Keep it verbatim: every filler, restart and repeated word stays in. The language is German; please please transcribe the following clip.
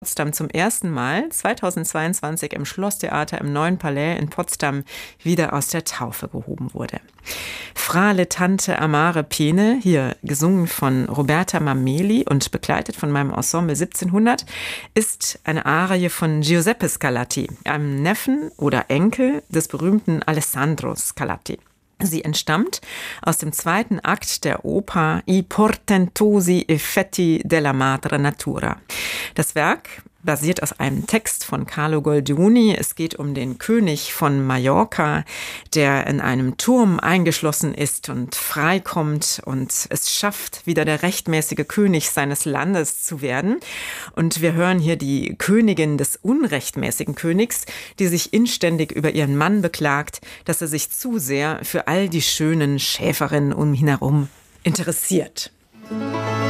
Potsdam zum ersten Mal zweitausendzweiundzwanzig im Schlosstheater im Neuen Palais in Potsdam wieder aus der Taufe gehoben wurde. Frale Tante Amare Pene, hier gesungen von Roberta Mameli und begleitet von meinem Ensemble siebzehnhundert, ist eine Arie von Giuseppe Scarlatti, einem Neffen oder Enkel des berühmten Alessandro Scarlatti. Sie entstammt aus dem zweiten Akt der Oper I portentosi effetti della madre natura. Das Werk basiert aus einem Text von Carlo Goldoni. Es geht um den König von Mallorca, der in einem Turm eingeschlossen ist und freikommt und es schafft, wieder der rechtmäßige König seines Landes zu werden. Und wir hören hier die Königin des unrechtmäßigen Königs, die sich inständig über ihren Mann beklagt, dass er sich zu sehr für all die schönen Schäferinnen um ihn herum interessiert.